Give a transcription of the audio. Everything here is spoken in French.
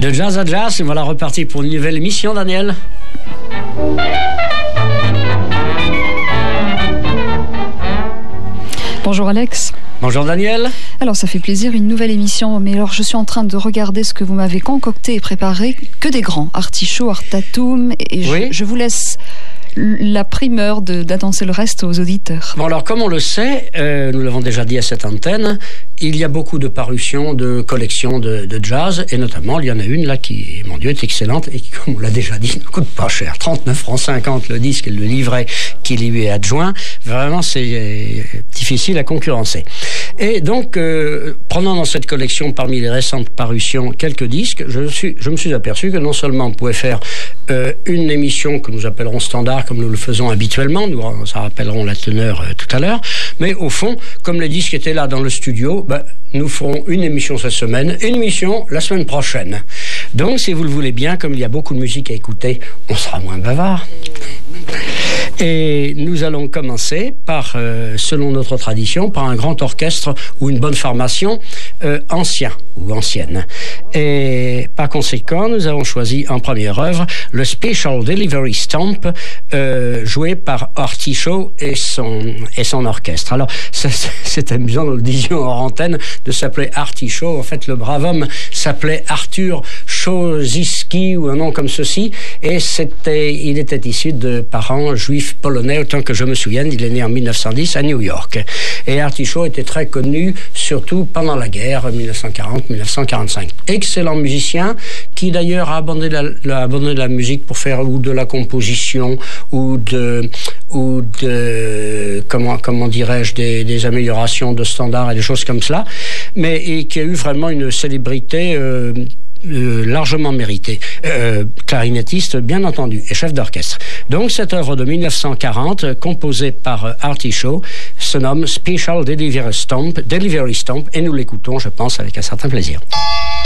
De jazz à jazz, voilà reparti pour une nouvelle émission, Daniel. Bonjour Alex. Bonjour Daniel. Alors ça fait plaisir, une nouvelle émission, mais alors je suis en train de regarder ce que vous m'avez concocté et préparé, que des grands, Artichaut, Art Tatum, et oui. je vous laisse la primeur d'annoncer le reste aux auditeurs. Bon alors comme on le sait, nous l'avons déjà dit à cette antenne, il y a beaucoup de parutions, de collections de jazz, et notamment il y en a une là qui, mon Dieu, est excellente et qui, comme on l'a déjà dit, ne coûte pas cher. 39,50 francs le disque et le livret qui lui est adjoint. Vraiment, c'est difficile à concurrencer. Et donc, prenant dans cette collection, parmi les récentes parutions, quelques disques, je me suis aperçu que non seulement on pouvait faire une émission que nous appellerons standard, comme nous le faisons habituellement, nous en rappellerons la teneur tout à l'heure, mais au fond, comme les disques étaient là dans le studio, nous ferons une émission cette semaine et une émission la semaine prochaine. Donc, si vous le voulez bien, comme il y a beaucoup de musique à écouter, on sera moins bavard. Et nous allons commencer par, selon notre tradition, par un grand orchestre ou une bonne formation ancien ou ancienne. Et par conséquent, nous avons choisi en première œuvre le Special Delivery Stomp, joué par Artichaut et son orchestre. Alors, c'est amusant, nous le disions hors antenne, de s'appeler Artichaut. En fait, le brave homme s'appelait Arthur Chosiski, ou un nom comme ceci, et il était issu de parents juifs polonais, autant que je me souvienne. Il est né en 1910 à New York. Et Artichaut était très connu, surtout pendant la guerre, 1940-1945. Excellent musicien, qui d'ailleurs a abandonné la musique pour faire ou de la composition, ou de comment dirais-je, des améliorations de standards et des choses comme cela, et qui a eu vraiment une célébrité largement mérité, clarinettiste bien entendu et chef d'orchestre. Donc cette œuvre de 1940 composée par Artichaut se nomme Special Delivery Stomp, et nous l'écoutons, je pense, avec un certain plaisir.